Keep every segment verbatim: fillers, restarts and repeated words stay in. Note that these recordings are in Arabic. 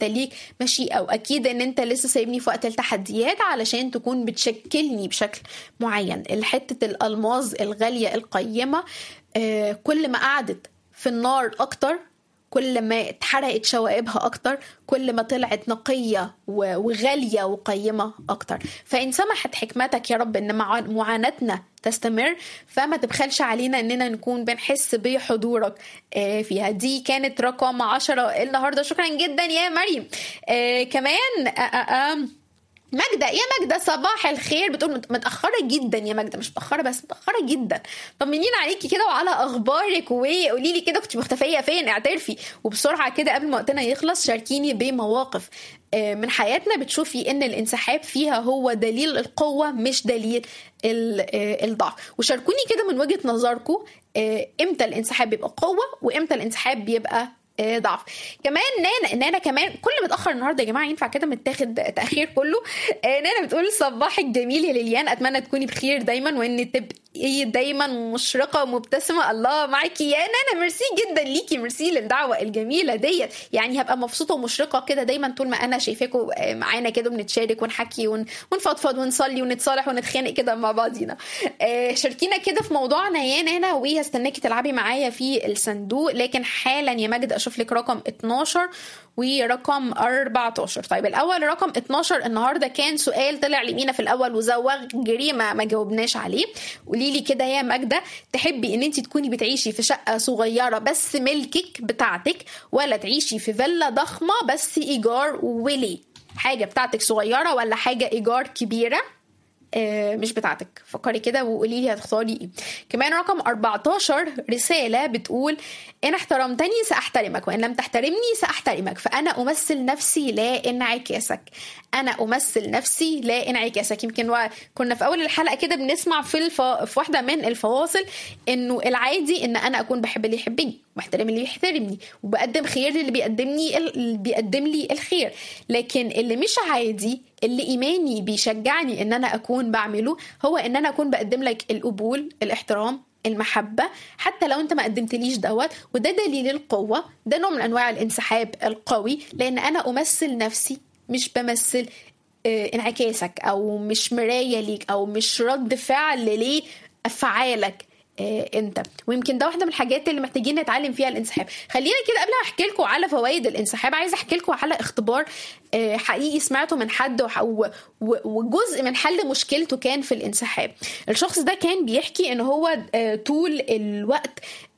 انت ليك مشيئة، واكيد ان انت لسه سايبني في وقت التحديات علشان تكون بتشكلني بشكل معين. الحتة الألماظ الغالية القيمة آه كل ما قعدت في النار اكتر، كل ما اتحرقت شوائبها اكتر، كل ما طلعت نقية وغالية وقيمة اكتر. فان سمحت حكمتك يا رب ان معاناتنا تستمر، فما تبخلش علينا اننا نكون بنحس بحضورك فيها. دي كانت رقم عشرة النهاردة. شكرا جدا يا مريم. آه كمان آه آه ماجدة، يا ماجدة صباح الخير، بتقول متأخرة جدا يا ماجدة، مش متأخرة بس متأخرة جدا. طمنين عليكي كده وعلى أخبارك، وقولي لي كده كنت مختفية فين، اعترفي وبسرعة كده قبل ما وقتنا يخلص. شاركيني بمواقف من حياتنا بتشوفي ان الانسحاب فيها هو دليل القوة مش دليل الضعف. وشاركوني كده من وجهة نظركم امتى الانسحاب بيبقى قوة وامتى الانسحاب بيبقى ضعف. كمان نانا نانا كمان كل متاخر النهارده يا جماعه، ينفع كده متاخد تاخير كله. نانا بتقول صباح الجميل يا ليليان، اتمنى تكوني بخير دايما وان تبقي دايما مشرقه ومبتسمه. الله معاكي يا نانا، ميرسي جدا ليكي، ميرسي للدعوه الجميله ديت. يعني هبقى مبسوطه ومشرقه كده دايما طول ما انا شايفاكم معانا كده بنتشارك ونحكي ونفضفض ونصلي ونتصالح ونتخانق كده مع بعضينا. شاركينا كده في موضوعنا يا نانا، وهستناكي تلعبي معايا في الصندوق. لكن حالا يا ماجد اشوف لك رقم اتناشر ورقم اربعتاشر. طيب الاول رقم اتناشر النهارده كان سؤال طلع لمينا في الاول وزوغ جريمه ما جاوبناش عليه. قولي لي كده يا ماجده، تحبي ان انت تكوني بتعيشي في شقه صغيره بس ملكك بتاعتك، ولا تعيشي في فيلا ضخمه بس ايجار؟ وليه؟ حاجه بتاعتك صغيره ولا حاجه ايجار كبيره مش بتاعتك؟ فكري كده وقولي لي هتختاري ايه. كمان رقم اربعتاشر رسالة بتقول ان احترمتني ساحترمك وان لم تحترمني ساحترمك، فانا امثل نفسي لا انعكاسك. انا امثل نفسي لا انعكاسك. يمكن كنا في اول الحلقة كده بنسمع في الف... في واحدة من الفواصل انه العادي ان انا اكون بحب اللي يحبني واحترم اللي يحترمني وبقدم خير للي بيقدمني اللي بيقدم لي الخير. لكن اللي مش عادي، اللي ايماني بيشجعني ان انا اكون بعمله، هو ان انا اكون بقدم لك القبول، الاحترام، المحبة حتى لو انت ما قدمتليش دوت. وده دليل القوة، ده نوع من انواع الانسحاب القوي، لان انا امثل نفسي مش بمثل اه انعكاسك، او مش مراية ليك، او مش رد فعل ليه افعالك إيه انت. ويمكن ده واحده من الحاجات اللي محتاجين نتعلم فيها الانسحاب. خلينا كده قبل ما احكي لكم على فوائد الانسحاب، عايزه احكي لكم على اختبار إيه حقيقي سمعته من حد، وجزء من حل مشكلته كان في الانسحاب. الشخص ده كان بيحكي ان هو طول الوقت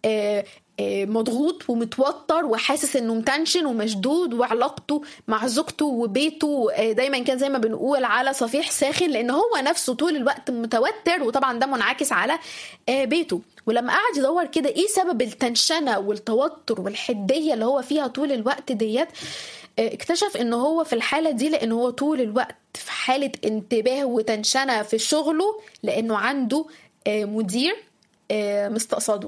مضغوط ومتوتر وحاسس انه متنشن ومشدود، وعلاقته مع زوجته وبيته دايما كان زي ما بنقول على صفيح ساخن، لان هو نفسه طول الوقت متوتر، وطبعا ده منعكس على بيته. ولما قعد يدور كده ايه سبب التنشنة والتوتر والحدية اللي هو فيها طول الوقت ديت، اكتشف انه هو في الحالة دي لانه هو طول الوقت في حالة انتباه وتنشنة في شغله، لانه عنده مدير مستقصده،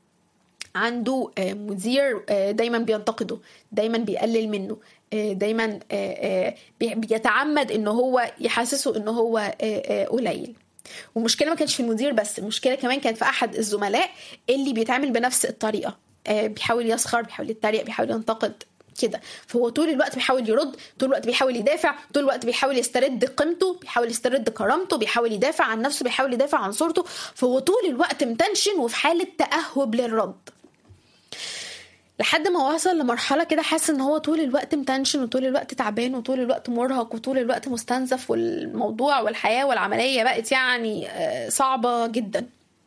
عنده مدير دايما بينتقده، دايما بيقلل منه، دايما بيتعمد انه هو يحسسه انه هو قليل. ومشكلة ما كانش في المدير بس، المشكلة كمان كانت في احد الزملاء اللي بيتعامل بنفس الطريقة، بيحاول يسخر، بيحاول يتريق، بيحاول ينتقد كده. فهو طول الوقت بيحاول يرد، طول الوقت بيحاول يدافع، طول الوقت بيحاول يسترد قيمته، بيحاول يسترد كرامته، بيحاول يدافع عن نفسه، بيحاول يدافع عن صورته. فهو طول الوقت متنشن وفي حالة تأهب للرد، لحد ما وصل لمرحلة كده حاسس ان هو طول الوقت متنشن وطول الوقت تعبان وطول الوقت مرهق وطول الوقت مستنزف، والموضوع والحياة والعملية بقت يعني صعبة جدا.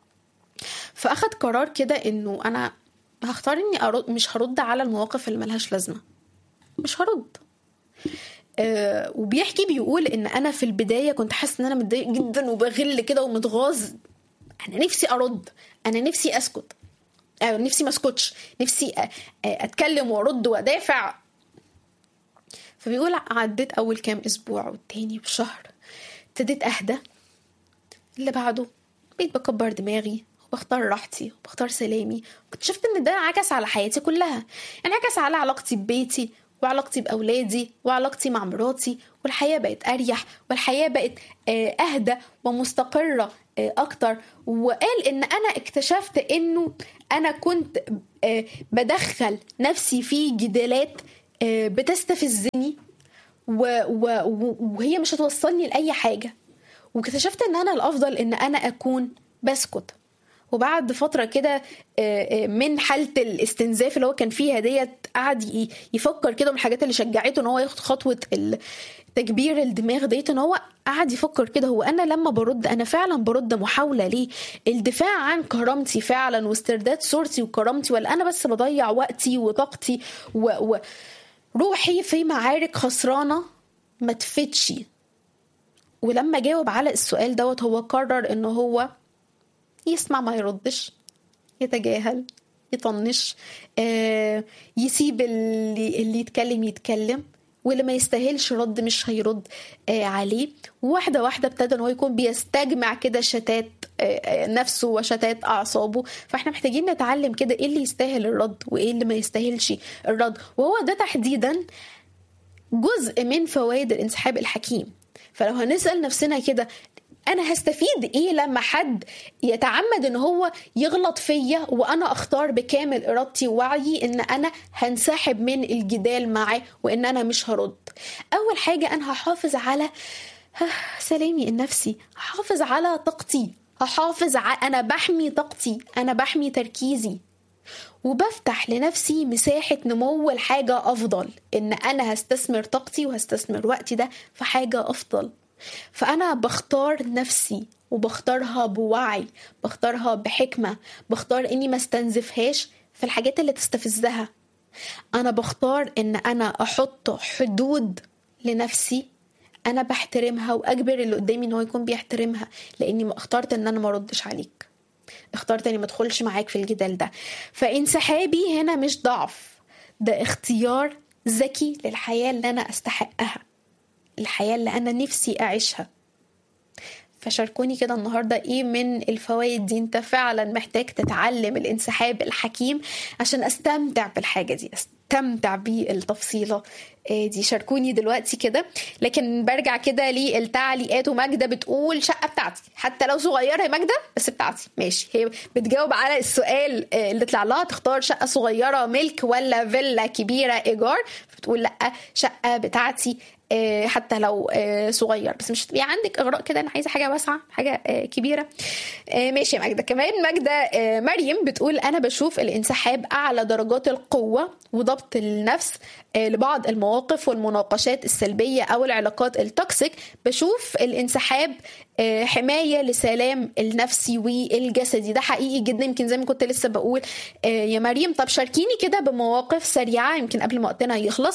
فأخد قرار كده انه انا هختار اني أرد، مش هرد على المواقف اللي ملهاش لازمة، مش هرد. أه وبيحكي بيقول ان انا في البداية كنت حاسس ان انا متضايق جدا وبغل كده ومتغاظ، انا نفسي ارد، انا نفسي اسكت، أه نفسي ما اسكتش، نفسي اتكلم وارد وادافع. فبيقول عديت اول كام اسبوع والتاني والشهر، ابتديت اهدى. اللي بعده بقيت بكبر دماغي وبختار راحتي وبختار سلامي. واكتشفت ان ده انعكس على حياتي كلها، انعكس على علاقتي ببيتي وعلاقتي بأولادي وعلاقتي مع مراتي، والحياة بقت أريح، والحياة بقت أهدى ومستقرة أكتر. وقال إن أنا اكتشفت إنه أنا كنت بدخل نفسي في جدالات بتستفزني وهي مش هتوصلني لأي حاجة، واكتشفت ان انا الافضل ان انا اكون بسكت. وبعد فترة كده من حالة الاستنزاف اللي هو كان فيها ديت، قعد يفكر كده من الحاجات اللي شجعته ان هو ياخد خطوة تكبير الدماغ ديت، ان هو قعد يفكر كده، هو انا لما برد انا فعلا برد محاولة ليه الدفاع عن كرامتي فعلا واسترداد صورتي وكرامتي، ولا انا بس بضيع وقتي وطاقتي وروحي في معارك خسرانة ما تفيدش. ولما جاوب على السؤال دوت هو قرر انه هو يسمع ما يردش، يتجاهل، يطنش، آه يسيب اللي, اللي يتكلم يتكلم، واللي ما يستاهلش رد مش هيرد آه عليه. واحدة واحدة ابتدى انه يكون بيستجمع كده شتات آه نفسه وشتات اعصابه. فاحنا محتاجين نتعلم كده ايه اللي يستاهل الرد وايه اللي ما يستاهلش الرد، وهو ده تحديدا جزء من فوائد الانسحاب الحكيم. فلو هنسأل نفسنا كده انا هستفيد ايه لما حد يتعمد ان هو يغلط فيا وانا اختار بكامل ارادتي ووعي ان انا هنسحب من الجدال معاه وان انا مش هرد؟ اول حاجة انا هحافظ على سلامي النفسي، هحافظ على طاقتي، هحافظ على انا بحمي طاقتي، انا بحمي تركيزي، وبفتح لنفسي مساحة نمو الحاجة أفضل، إن أنا هستثمر طاقتي وهستثمر وقتي ده في حاجة أفضل. فأنا بختار نفسي وبختارها بوعي، بختارها بحكمة، بختار إني ما استنزفهاش في الحاجات اللي تستفزها. أنا بختار إن أنا أحط حدود لنفسي أنا بحترمها وأجبر اللي قدامي إنه يكون بيحترمها، لأني اخترت إن أنا ما ردش عليك، اخترت اني ما ادخلش معاك في الجدال ده. فانسحابي هنا مش ضعف، ده اختيار ذكي للحياة اللي انا استحقها، الحياة اللي انا نفسي اعيشها. فشاركوني كده النهاردة ايه من الفوائد دي انت فعلا محتاج تتعلم الانسحاب الحكيم عشان استمتع بالحاجة دي، استمتع بالتفصيلة دي. شاركوني دلوقتي كده. لكن برجع كده للتعليقات، وماجدة بتقول شقة بتاعتي حتى لو صغيرة يا ماجدة بس بتاعتي. ماشي، هي بتجاوب على السؤال اللي طلع لها تختار شقة صغيرة ملك ولا فيلا كبيرة إيجار، بتقول لأ شقة بتاعتي حتى لو صغير، بس مش تبقي عندك اغراء كده انا عايزه حاجه واسعه حاجه كبيره. ماشي يا ماجده. كمان ماجده مريم بتقول انا بشوف الانسحاب اعلى درجات القوه وضبط النفس لبعض المواقف والمناقشات السلبيه او العلاقات التوكسيك. بشوف الانسحاب حمايه لسلام النفسي والجسدي. ده حقيقي جدا، يمكن زي ما كنت لسه بقول يا مريم. طب شاركيني كده بمواقف سريعه يمكن قبل ما وقتنا يخلص،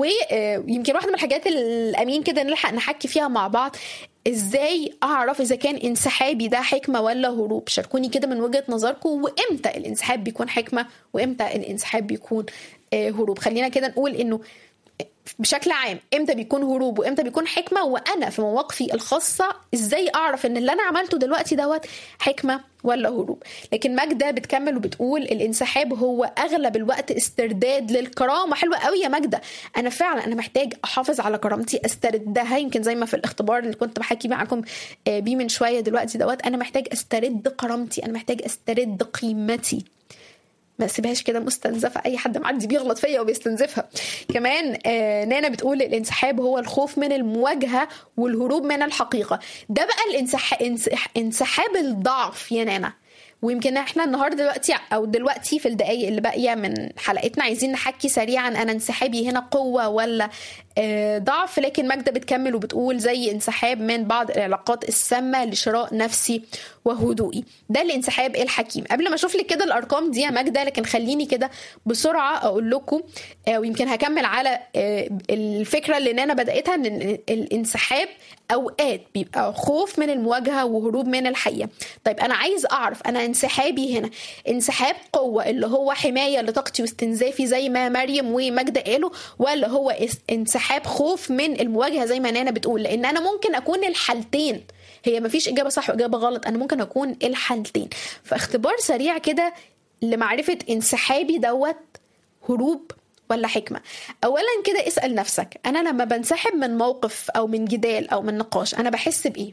ويمكن واحده من الحاجات الامين كده نلحق نحكي فيها مع بعض، ازاي اعرف اذا كان انسحابي ده حكمه ولا هروب. شاركوني كده من وجهه نظركم، وامتى الانسحاب بيكون حكمه وامتى الانسحاب بيكون هروب. خلينا كده نقول انه بشكل عام امتى بيكون هروب وامتى بيكون حكمه، وانا في مواقفي الخاصه ازاي اعرف ان اللي انا عملته دلوقتي دوت حكمه ولا هروب. لكن ماجده بتكمل وبتقول الانسحاب هو اغلب الوقت استرداد للكرامه. حلوه قوي يا ماجده، انا فعلا انا محتاج احافظ على كرامتي استردها، يمكن زي ما في الاختبار اللي كنت بحكي معاكم بيه من شويه دلوقتي دوت، انا محتاج استرد كرامتي، انا محتاج استرد قيمتي، ما سيبهاش كده مستنزفة أي حد معدي بيغلط فيا وبيستنزفها. كمان آه نانا بتقول الانسحاب هو الخوف من المواجهة والهروب من الحقيقة. ده بقى الانسح... انسح... انسحاب الضعف يا نانا. ويمكن احنا النهارده دلوقتي او دلوقتي في الدقايق اللي باقيه من حلقتنا عايزين نحكي سريعا انا انسحابي هنا قوه ولا آه ضعف. لكن ماجده بتكمل وبتقول زي انسحاب من بعض العلاقات السامه لشراء نفسي وهدوئي. ده الانسحاب الحكيم. قبل ما اشوف لك كده الارقام دي يا ماجده، لكن خليني كده بسرعه اقول لكم آه ويمكن هكمل على آه الفكره اللي انا بداتها، ان الانسحاب اوقات بيبقى خوف من المواجهه وهروب من الحقيقه. طيب انا عايز اعرف انا انسحابي هنا انسحاب قوه اللي هو حمايه لطاقتي واستنزافي زي ما مريم وماجده قالوا، ولا هو انسحاب خوف من المواجهه زي ما نانا بتقول؟ لان انا ممكن اكون الحالتين، هي مفيش اجابه صح واجابه غلط، انا ممكن اكون الحالتين. فاختبار سريع كده لمعرفه انسحابي دوت هروب ولا حكمة. اولا كده اسأل نفسك، انا لما بنسحب من موقف او من جدال او من نقاش انا بحس بايه؟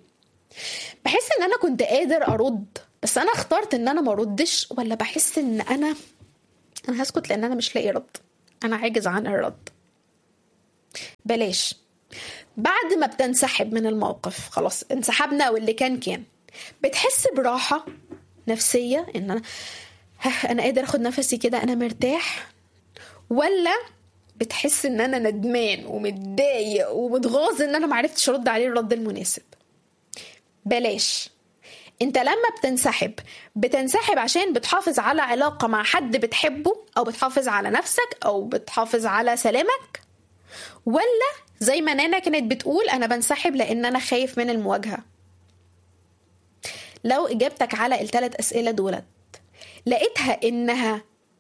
بحس ان انا كنت قادر ارد بس انا اخترت ان انا ما ردش، ولا بحس ان انا انا هسكت لان انا مش لاقي رد، انا عاجز عن الرد؟ بلاش. بعد ما بتنسحب من الموقف، خلاص انسحبنا واللي كان كان، بتحس براحة نفسية ان انا انا قادر اخد نفسي كده، انا مرتاح؟ ولا بتحس ان انا ندمان ومتضايق ومتغاظ ان انا معرفتش ارد عليه الرد المناسب؟ بلاش. انت لما بتنسحب بتنسحب عشان بتحافظ على علاقة مع حد بتحبه، او بتحافظ على نفسك، او بتحافظ على سلامك؟ ولا زي ما نانا كانت بتقول انا بنسحب لان انا خايف من المواجهة؟ لو اجابتك على الثلاث اسئلة دولت لقيتها انها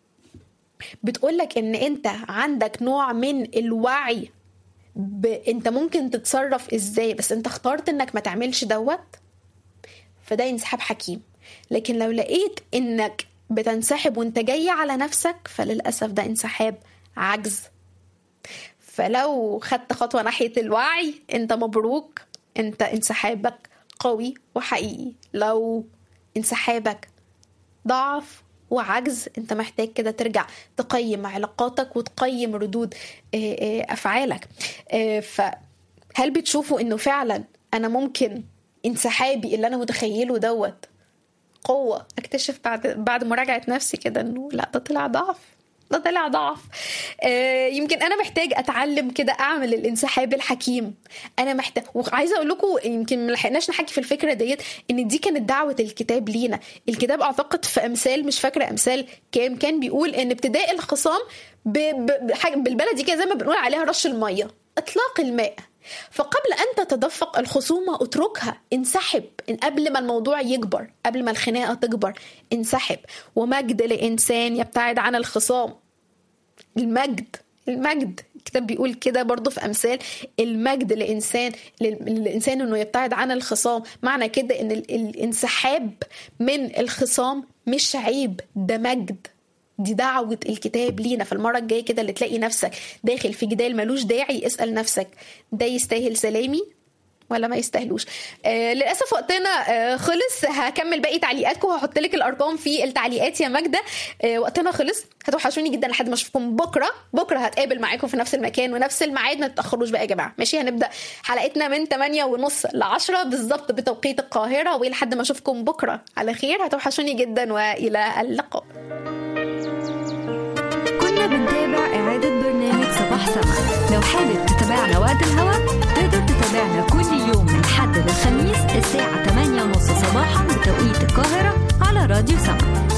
بتقولك ان انت عندك نوع من الوعي ب... انت ممكن تتصرف ازاي، بس انت اخترت انك ما تعملش دوت، فده انسحاب حكيم. لكن لو لقيت انك بتنسحب وانت جاي على نفسك، فللأسف ده انسحاب عجز. فلو خدت خطوة ناحية الوعي انت مبروك، انت انسحابك قوي وحقيقي. لو انسحابك ضعف وعجز، انت محتاج كده ترجع تقيم علاقاتك وتقيم ردود افعالك. فهل بتشوفوا انه فعلا انا ممكن انسحابي اللي انا متخيله دوت قوة؟ اكتشف بعد بعد مراجعة نفسي كده انه لا، ده طلع ضعف، ده طلع ضعف. آه يمكن انا محتاج اتعلم كده اعمل الانسحاب الحكيم. انا محتاج، وعايزه اقول لكم يمكن ما لحقناش نحكي في الفكره ديت، ان دي كانت دعوه الكتاب لينا. الكتاب اعتقد في امثال، مش فاكره امثال كام، كان بيقول ان ابتداء الخصام ب... ب... بالبلدي كده زي ما بنقول عليها رش الميه، اطلاق الماء. فقبل أن تتدفق الخصومة اتركها، انسحب قبل ما الموضوع يكبر، قبل ما الخناقة تكبر، انسحب. ومجد لإنسان يبتعد عن الخصام. المجد المجد الكتاب بيقول كده برضو في أمثال، المجد لإنسان للإنسان إنه يبتعد عن الخصام. معنى كده إن الانسحاب من الخصام مش عيب، ده مجد. دي دعوة الكتاب لينا. فالمرة الجاية كده اللي تلاقي نفسك داخل في جدال ملوش داعي، اسأل نفسك ده يستاهل سلامي ولا ما يستاهلوش؟ آه للأسف وقتنا آه خلص. هكمل باقي تعليقاتكم وهحط لك الأرقام في التعليقات يا ماجدة. آه وقتنا خلص. هتوحشوني جدا لحد ما اشوفكم بكرة. بكرة هتقابل معاكم في نفس المكان ونفس الميعاد، ما تتأخروش بقى يا جماعة، ماشي؟ هنبدأ حلقتنا من ثمانية ونص ل عشرة بالظبط بتوقيت القاهرة. ولحد ما اشوفكم بكرة على خير، هتوحشوني جدا وإلى اللقاء. بنتابع إعادة برنامج صباح سما. لو حابب تتابعنا وقت الهوا، تقدر تتابعنا كل يوم من حد للخميس الساعة ثمانية ونص صباحا بتوقيت القاهرة على راديو سما.